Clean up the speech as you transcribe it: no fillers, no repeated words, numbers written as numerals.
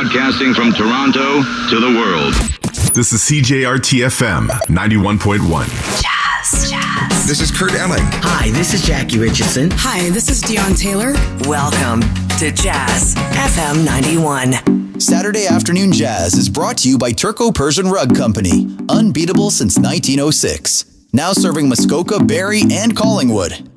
Broadcasting from Toronto to the world. This is CJRT-FM 91.1. Jazz. This is Kurt Elling. Hi, this is Jackie Richardson. Hi, this is Dion Taylor. Welcome to Jazz FM 91. Saturday Afternoon Jazz is brought to you by Turco-Persian Rug Company. Unbeatable since 1906. Now serving Muskoka, Barrie, and Collingwood.